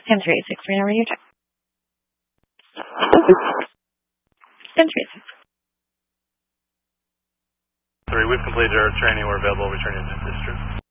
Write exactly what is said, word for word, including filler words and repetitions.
ten three eight six, Reno Radio Check. ten three eight six. Sorry, we've completed our training. We're available. Returning to district.